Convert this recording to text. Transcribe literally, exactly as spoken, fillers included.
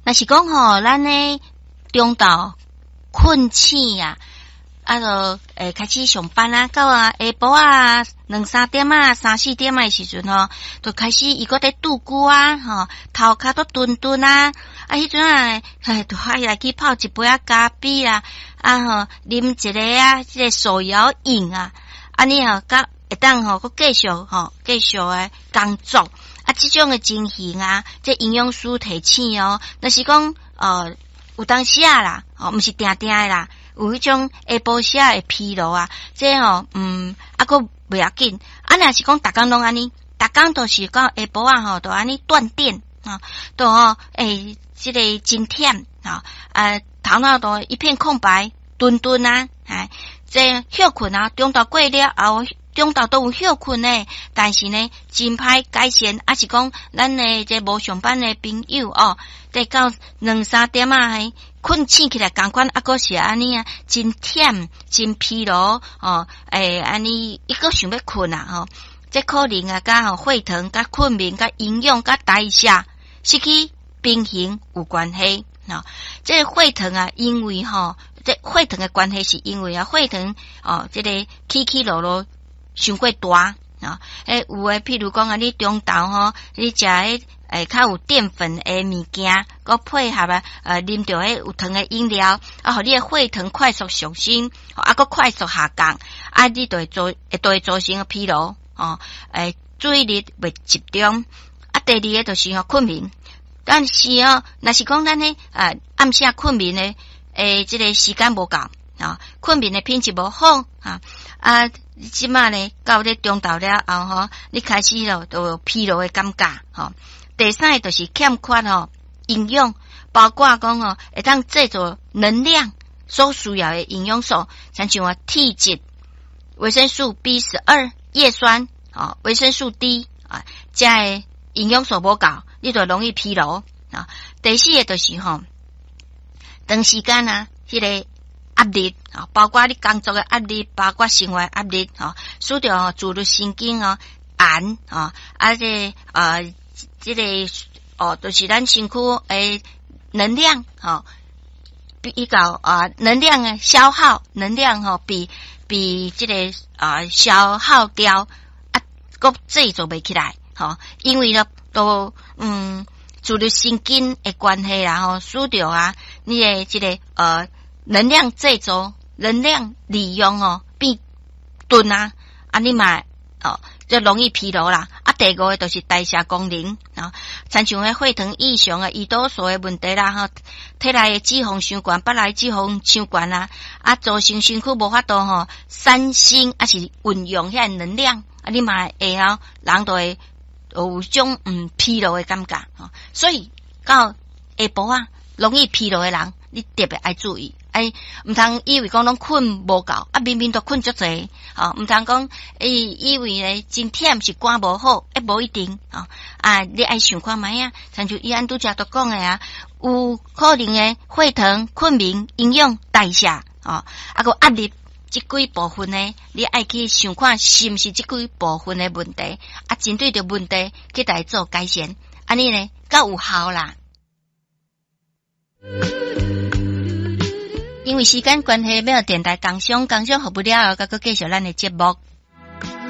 若是讲吼，咱呢中昼困醒呀，啊，就诶开始上班啊，到啊下晡啊两三点啊、三四点啊时阵吼，就开始伊搁在拄久啊，吼头壳都顿顿啊，啊迄阵啊，嘿，就爱来去泡一杯啊咖啡啦，啊吼啉一个啊，即、這個手摇饮啊，安尼吼，甲会当吼，搁继续吼，继续诶工作。啊，即种诶情形啊，这营养师提醒哦，若是讲呃有当时啊啦，哦，毋是定定诶啦，有迄种下晡时诶疲劳啊，这吼嗯，啊个袂要紧。啊，若是讲逐工拢安尼，逐工都是到下晡啊吼，都安尼断电啊，都吼诶，即、這个真忝啊，啊，头脑都一片空白，顿顿啊，哎，这休困啊，中昼过了后。中昼都有休困呢，但是呢，真歹改善，还是讲咱的这无上班的朋友哦，在到两三点啊，嘿，困醒起来，赶快啊，个是安尼啊，真忝，真疲劳哦，诶，安尼一个想要困啊，吼、哦，这可能啊，甲吼血糖、甲困眠、甲营养、甲代谢失去平衡有关系啊、哦。这血糖啊，因为吼、哦，这血糖的关系是因为啊，血糖哦，这个起起落落。伤过大啊！诶，有诶，譬如讲啊，你中昼吼，你食诶诶较有淀粉诶物件，佮配合啊，呃，啉着迄有糖诶饮料，啊，互你诶血糖快速上升，啊，佮快速下降，啊，你就会造，会都会造成疲劳，哦，诶，注意力袂集中，啊，第二个就是吼困眠，但是哦，若是讲咱咧啊暗时困眠诶，诶，即个时间无够啊，困眠诶品质无好啊，啊。即马呢，到咧中昼了后吼，你开始咯，都有疲劳的感觉吼。第三个就是欠缺吼营养，包括讲吼，会当制造能量所需要的营养素，像像啊铁质、维生素 B 十二、叶酸啊、维生素 D 啊，这个营养素无够，你就容易疲劳啊。第四个就是吼，长时间啊，迄、那个。压力啊，包括你工作的压力，包括生活压力啊，使到哦自律神经哦炎啊，啊这啊这个哦，就是咱身躯诶能量哦，比较啊能量的消耗，能量吼、哦、比比这个啊消耗掉啊，个制造袂起来，吼、哦，因为呢都嗯自律神经的关系啦，吼，使到啊你的这个呃。能量制造、能量利用哦，变钝啊，啊你嘛哦，就容易疲劳啦。啊，第五个就是代谢功能啊，亲像迄血糖异常啊、胰岛素的问题啦，吼，体内的脂肪伤悬、腹内脂肪伤悬啦，啊，造成身躯无法度吼产生啊是运用遐能量，啊你嘛会哦，人都会有种嗯疲劳的感觉啊，所以到下晡啊，容易疲劳的人，你特别爱注意。哎，毋通以为讲拢困无够，啊明明都困足济，啊毋通讲诶以为咧真忝是肝无好，诶无一定啊啊！你爱想看觅啊，像就伊安拄则都讲诶啊，有可能诶血糖、困眠、营养、代谢啊，啊个压力即几部分呢，你爱去想看是毋是即几部分诶问题，啊针对着问题去来做改善，安尼呢较有效啦。因为时间关系，要电台工商，工商服不了，甲佮继续咱的节目。